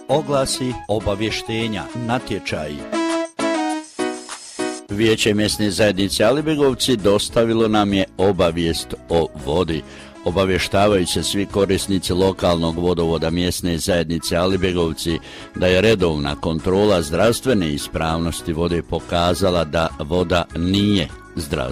oglasi, obavještenja, natječaji. Vijeće mjesne zajednice Alibegovci dostavilo nam je obavijest o vodi. Obavještavaju se svi korisnici lokalnog vodovoda mjesne zajednice Alibegovci da je redovna kontrola zdravstvene ispravnosti vode pokazala da voda nije zdravstvena.